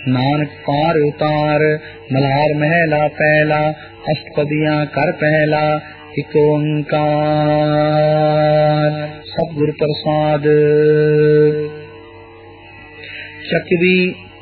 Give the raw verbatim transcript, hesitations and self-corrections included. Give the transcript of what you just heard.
नानक पार उतार मल्हार महला पहला अष्टपदियां कर पहला एक ओंकार। सतगुर प्रसाद। चकवी